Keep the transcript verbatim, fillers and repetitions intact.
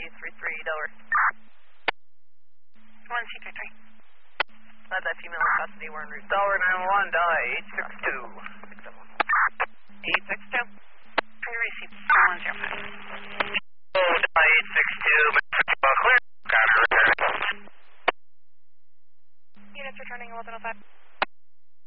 three three, Delaware. one C three three. Let that female in custody, we're en route. Delaware nine one one, Delta eight six two. eight six two. I received four one zero five.